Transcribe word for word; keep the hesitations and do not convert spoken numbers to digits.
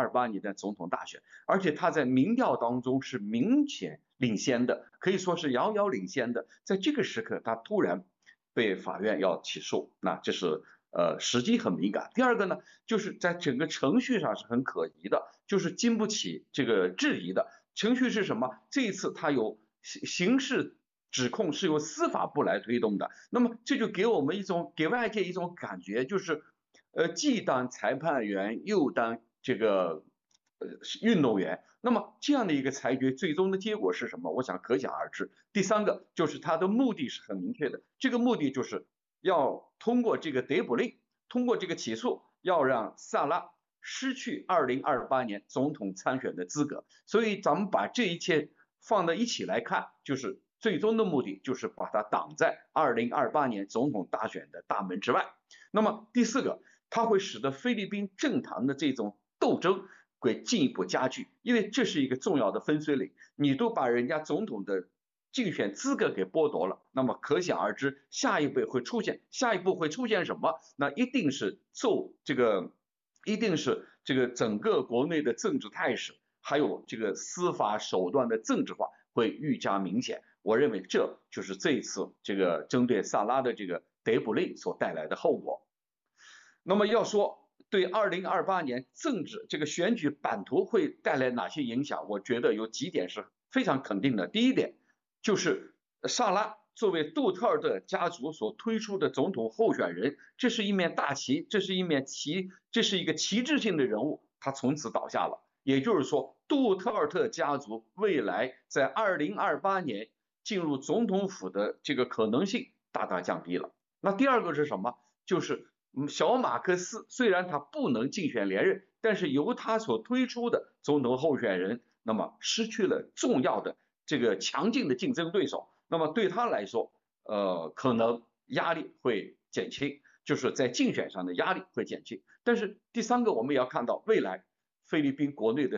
二八年的总统大选，而且他在民调当中是明显领先的，可以说是遥遥领先的。在这个时刻，他突然被法院要起诉，那这是呃时机很敏感。第二个呢，就是在整个程序上是很可疑的，就是经不起这个质疑的。程序是什么？这一次他有刑事指控是由司法部来推动的，那么这就给我们一种给外界一种感觉，就是呃既当裁判员又当这个呃运动员。那么这样的一个裁决，最终的结果是什么？我想可想而知。第三个就是他的目的是很明确的，这个目的就是要通过这个逮捕令，通过这个起诉，要让萨拉失去二零二八年总统参选的资格。所以咱们把这一切放在一起来看，就是最终的目的就是把它挡在二零二八年总统大选的大门之外。那么第四个，它会使得菲律宾政坛的这种斗争会进一步加剧，因为这是一个重要的分水岭，你都把人家总统的竞选资格给剥夺了，那么可想而知，下一步会出现，下一步会出现什么？那一定是受这个，一定是这个整个国内的政治态势，还有这个司法手段的政治化会愈加明显。我认为这就是这一次这个针对萨拉的这个逮捕令所带来的后果。那么要说对二零二八年政治这个选举版图会带来哪些影响，我觉得有几点是非常肯定的。第一点就是萨拉作为杜特尔特家族所推出的总统候选人，这是一面大旗，这是一面旗，这是一个旗帜性的人物，他从此倒下了。也就是说，杜特尔特家族未来在二零二八年进入总统府的这个可能性大大降低了。那第二个是什么？就是小马克思虽然他不能竞选连任，但是由他所推出的总统候选人，那么失去了重要的这个强劲的竞争对手，那么对他来说，呃，可能压力会减轻，就是在竞选上的压力会减轻。但是第三个，我们也要看到未来菲律宾国内的